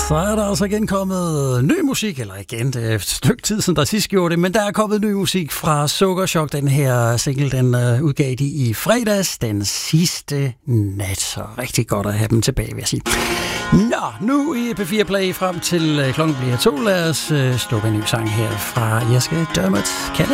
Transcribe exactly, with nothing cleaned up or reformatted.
Så er der altså igen kommet ny musik, eller igen, det er et stykke tid siden, der sidst gjorde det, men der er kommet ny musik fra Sukkerchok. Den her single, den uh, udgav de i fredags, den sidste nat. Så rigtig godt at have dem tilbage, vil jeg sige. Nå, nu i P fire Play frem til uh, klokken bliver to. Lad os uh, slukke en ny sang her fra Jeske Dermot. Kan